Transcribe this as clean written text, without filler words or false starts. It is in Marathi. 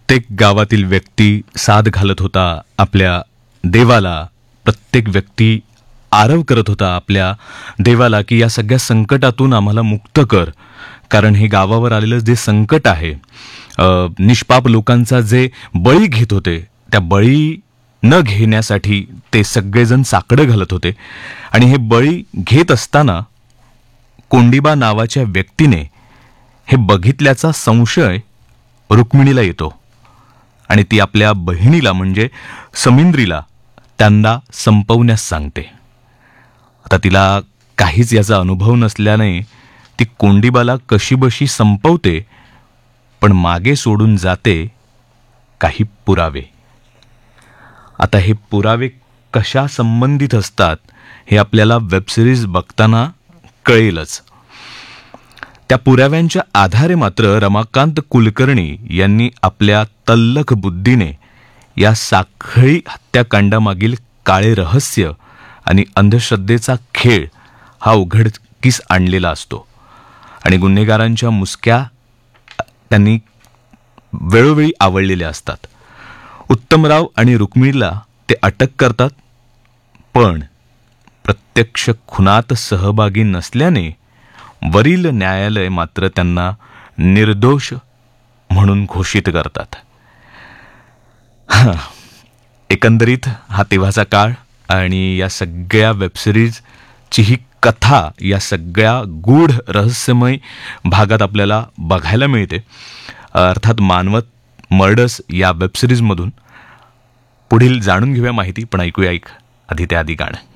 प्रत्येक गावातील व्यक्ती साद घालत होता आपल्या देवाला. प्रत्येक व्यक्ती आरव करत होता आपल्या देवाला की या सगळ्या संकटातून आम्हाला मुक्त कर. कारण हे गावावर आलेलं जे संकट आहे, निष्पाप लोकांचा जे बळी घेत होते, त्या बळी न घेण्यासाठी ते सगळेजण साकडं घालत होते. आणि हे बळी घेत असताना कोंडिबा नावाच्या व्यक्तीने हे बघितल्याचा संशय रुक्मिणीला येतो आणि ती आपल्या बहिणीला म्हणजे समिंद्रीला त्यांना संपवण्यास सांगते. आता तिला काहीच याचा अनुभव नसल्याने ती कोंडिबाला कशीबशी संपवते, पण मागे सोडून जाते काही पुरावे. आता हे पुरावे कशा संबंधित असतात हे आपल्याला वेबसिरीज बघताना कळेलच. त्या पुराव्यांच्या आधारे मात्र रमाकांत कुलकर्णी यांनी आपल्या तल्लख बुद्धीने या साखळी हत्याकांडामागील काळे रहस्य आणि अंधश्रद्धेचा खेळ हा उघडकीस आणलेला असतो. आणि गुन्हेगारांच्या मुसक्या त्यांनी वेळोवेळी आवळलेल्या असतात. उत्तमराव आणि रुक्मिणीला ते अटक करतात, पण प्रत्यक्ष खुनात सहभागी नसल्याने वरील न्यायालय मात्र त्यांना निर्दोष म्हणून घोषित करतात. एकंदरीत हा तेव्हाचा काळ आणि या सगळ्या वेबसिरीजची ही कथा या सगळ्या गूढ रहस्यमय भागात आपल्याला बघायला मिळते. अर्थात मानवत मर्डर्स या वेबसिरीजमधून पुढील जाणून घेऊया माहिती, पण ऐकूया आधी गाणं.